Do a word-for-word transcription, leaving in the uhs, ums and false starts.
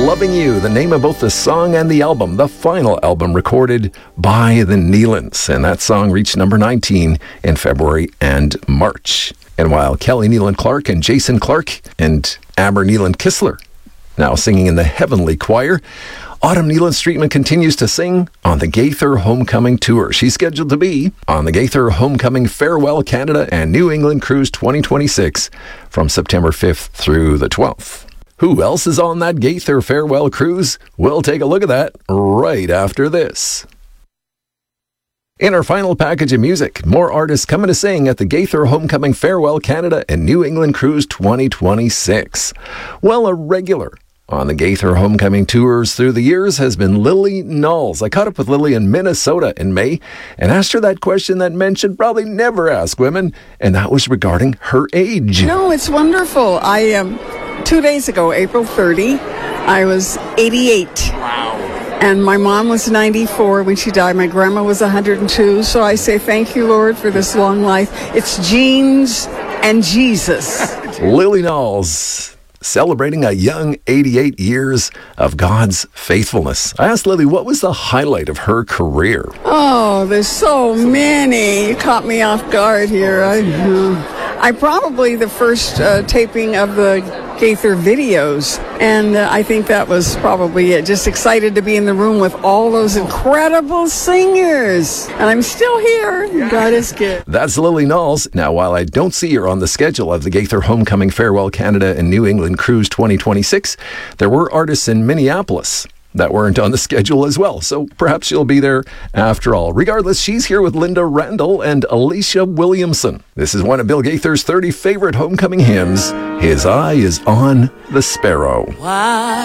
Loving You, the name of both the song and the album, the final album recorded by the Nealons. And that song reached number nineteen in February and March. And while Kelly Nealon Clark and Jason Clark and Amber Nealon Kistler now singing in the Heavenly Choir, Autumn Nealon Streetman continues to sing on the Gaither Homecoming Tour. She's scheduled to be on the Gaither Homecoming Farewell Canada and New England Cruise twenty twenty-six from September fifth through the twelfth. Who else is on that Gaither Farewell Cruise? We'll take a look at that right after this. In our final package of music, more artists coming to sing at the Gaither Homecoming Farewell Canada and New England Cruise twenty twenty-six. Well, a regular on the Gaither Homecoming Tours through the years has been Lily Knowles. I caught up with Lily in Minnesota in May and asked her that question that men should probably never ask women, and that was regarding her age. No, it's wonderful. I um, two days ago, April thirtieth, I was eighty-eight. Wow. And my mom was ninety-four when she died. My grandma was one hundred two. So I say thank you, Lord, for this long life. It's genes and Jesus. Lily Knowles, celebrating a young eighty-eight years of God's faithfulness. I asked Lily, what was the highlight of her career? Oh, there's so many. You caught me off guard here. I, uh, I probably the first uh, taping of the Gaither videos, and uh, I think that was probably it. Just excited to be in the room with all those incredible singers. And I'm still here. God is good. That's Lily Knowles. Now, while I don't see her on the schedule of the Gaither Homecoming Farewell Canada and New England Cruise twenty twenty-six, there were artists in Minneapolis that weren't on the schedule as well. So perhaps she'll be there after all. Regardless, she's here with Linda Randall and Alicia Williamson. This is one of Bill Gaither's thirty favorite homecoming hymns, His Eye is on the Sparrow. Why?